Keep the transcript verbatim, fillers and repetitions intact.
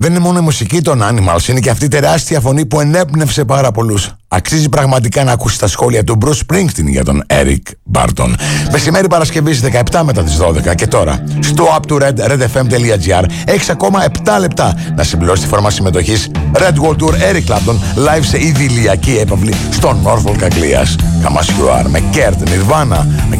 Δεν είναι μόνο η μουσική των Animals, είναι και αυτή η τεράστια φωνή που ενέπνευσε πάρα πολλούς. Αξίζει πραγματικά να ακούσει τα σχόλια του Bruce Springsteen για τον Eric Barton. Μεσημέρι Παρασκευής δεκαεπτά μετά τις δώδεκα και τώρα στο Up to Red, redfm.gr έχεις ακόμα επτά λεπτά να συμπληρώσεις τη φόρμα συμμετοχής Red World Tour Eric Clapton live σε ειδηλιακή έπαυλη στο Norfolk Αγγλίας. Come as you are με Kurt, Nirvana, με